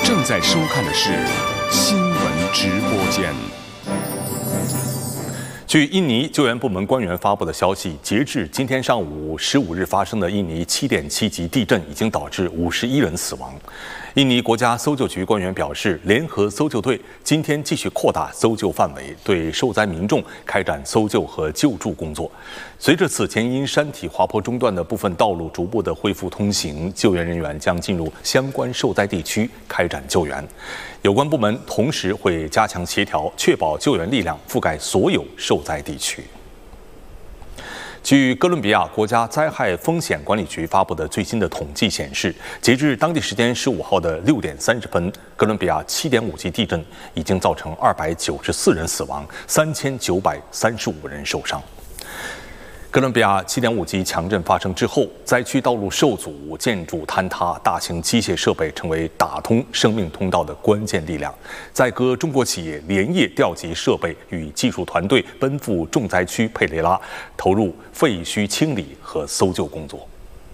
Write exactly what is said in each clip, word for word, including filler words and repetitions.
正在收看的是新闻直播间。据印尼救援部门官员发布的消息，截至今天上午十五日发生的印尼七点七级地震已经导致五十一人死亡。印尼国家搜救局官员表示，联合搜救队今天继续扩大搜救范围，对受灾民众开展搜救和救助工作。随着此前因山体滑坡中断的部分道路逐步的恢复通行，救援人员将进入相关受灾地区开展救援。有关部门同时会加强协调，确保救援力量覆盖所有受灾地区。据哥伦比亚国家灾害风险管理局发布的最新的统计显示，截至当地时间十五号的六点三十分，哥伦比亚七点五级地震已经造成二百九十四人死亡，三千九百三十五人受伤。哥伦比亚七点五级强震发生之后，灾区道路受阻、建筑坍塌，大型机械设备成为打通生命通道的关键力量。在哥中国企业连夜调集设备与技术团队，奔赴重灾区佩雷拉，投入废墟清理和搜救工作。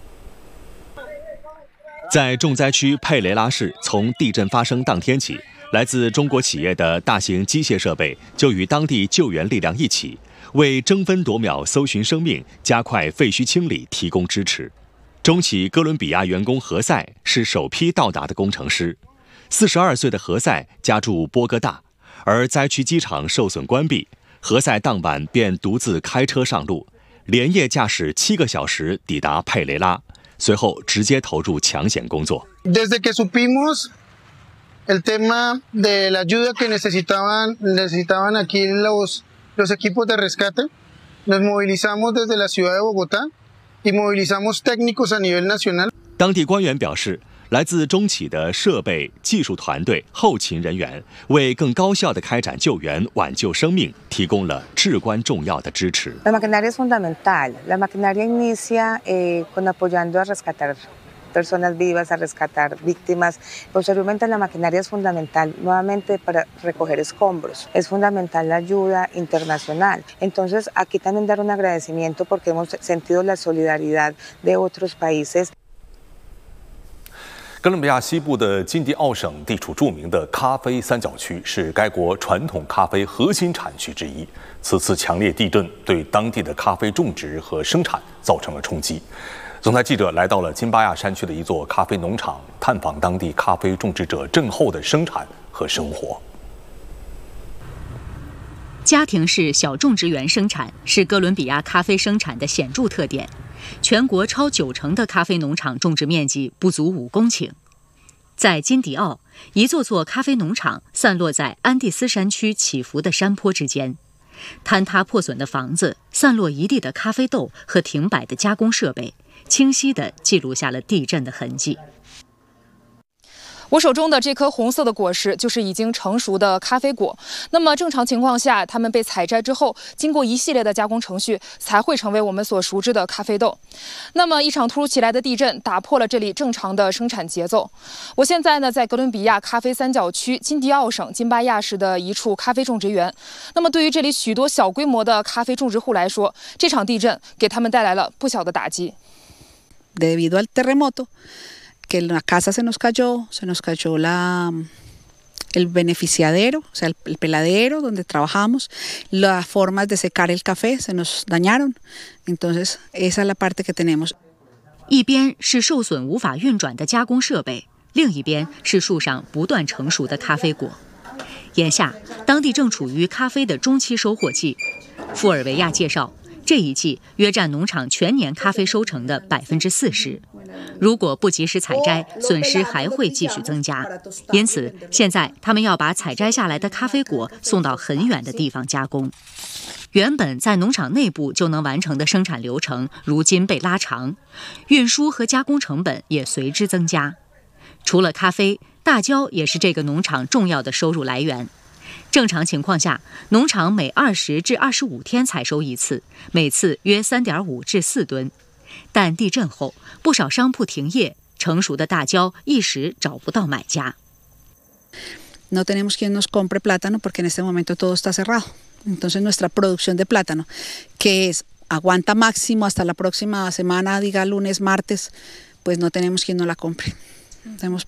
在重灾区佩雷拉市，从地震发生当天起，来自中国企业的大型机械设备就与当地救援力量一起，为争分夺秒搜寻生命、加快废墟清理提供支持。中企哥伦比亚员工何塞是首批到达的工程师。四十二岁的何塞家住波哥大，而灾区机场受损关闭，何塞当晚便独自开车上路，连夜驾驶七个小时抵达佩雷拉，随后直接投入抢险工作。 Desde que supimos el tema de la ayuda que necesitaban necesitaban aquí los los equipos de rescate, nos movilizamos desde la ciudad de Bogotá y movilizamos técnicos a nivel nacional。 当地官员表示，来自中企的设备、技术团队、后勤人员为更高效地开展救援、挽救生命提供了至关重要的支持。 La maquinaria es fundamental. La maquinaria inicia eh, con apoyando a rescatar personas vivas, a rescatar víctimas. Posteriormente la maquinaria es fundamental nuevamente para recoger escombros. Es fundamental la ayuda internacional. Entonces aquí también dar un agradecimiento porque hemos sentido la solidaridad de otros países。 哥伦比亚西部的金迪奥省地处著名的咖啡三角区，是该国传统咖啡核心产区之一。此次强烈地震对当地的咖啡种植和生产造成了冲击。总台记者来到了金巴亚山区的一座咖啡农场，探访当地咖啡种植者震后的生产和生活。 家庭式小种植园生产是哥伦比亚咖啡生产的显著特点。全国超九成的咖啡农场种植面积不足五公顷。在金迪奥，一座座咖啡农场散落在安第斯山区起伏的山坡之间，坍塌破损的房子、散落一地的咖啡豆和停摆的加工设备，清晰地记录下了地震的痕迹。 我手中的这颗红色的果实就是已经成熟的咖啡果。那么正常情况下，它们被采摘之后，经过一系列的加工程序，才会成为我们所熟知的咖啡豆。那么一场突如其来的地震打破了这里正常的生产节奏。我现在呢，在哥伦比亚咖啡三角区金迪奥省金巴亚市的一处咖啡种植园。那么对于这里许多小规模的咖啡种植户来说，这场地震给他们带来了不小的打击。 Debido al terremoto。que la casa se nos cayó, se nos cayó la, el beneficiadero, o sea, el, el peladero donde trabajamos, las formas de secar el café se nos dañaron, entonces esa es la parte que tenemos。 一边是受损无法运转的加工设备，另一边是树上不断成熟的咖啡果。眼下，当地正处于咖啡的中期收获季。富尔维亚介绍，这一季约占农场全年咖啡收成的百分之四十。如果不及时采摘，损失还会继续增加。因此，现在他们要把采摘下来的咖啡果送到很远的地方加工。原本在农场内部就能完成的生产流程，如今被拉长，运输和加工成本也随之增加。除了咖啡，大蕉也是这个农场重要的收入来源。正常情况下，农场每二十至二十五天采收一次，每次约三点五至四吨。但地震后，不少商铺停业，成熟的大蕉一时找不到买家。 No tenemos quien nos compre plátano porque en este momento todo está cerrado. Entonces nuestra producción de plátano, que es aguanta máximo hasta la próxima semana, diga lunes, martes, pues no tenemos quien nos la compre. Tenemos